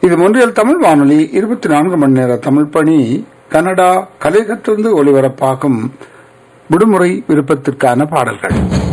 இது மொன்றியல் தமிழ் வானொலி 24 மணி நேர தமிழ் பணி. கனடா கலை கற்றந்து ஒளிபரப்பாகும் விடுமுறை விருப்பத்திற்கான பாடல்கள்.